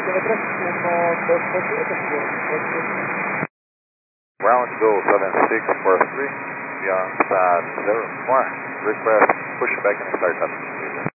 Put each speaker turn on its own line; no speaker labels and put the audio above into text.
Ground go 7643, beyond side 04. Request pushback and start up.